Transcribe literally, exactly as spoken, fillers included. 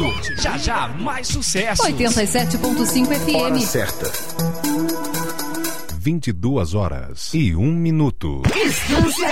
curte. Já já, mais sucesso. oitenta e sete ponto cinco F M. Hora certa. vinte e duas horas e um minuto. Estância